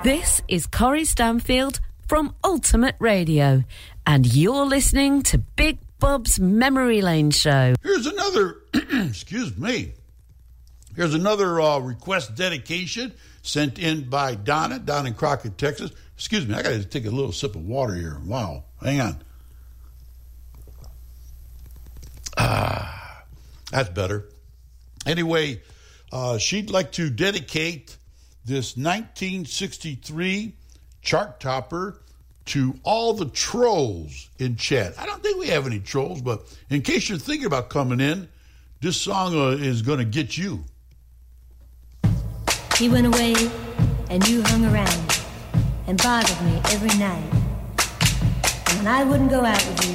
This is Corrie Stanfield from Ultimate Radio, and you're listening to Big Bob's Memory Lane Show. Here's another, excuse me, here's another request dedication sent in by Donna down in Crockett, Texas. Excuse me, I got to take a little sip of water here. Wow, hang on. That's better. Anyway, she'd like to dedicate this 1963 chart topper to all the trolls in chat. I don't think we have any trolls, but in case you're thinking about coming in, this song is going to get you. He went away and you hung around and bothered me every night. And when I wouldn't go out with you,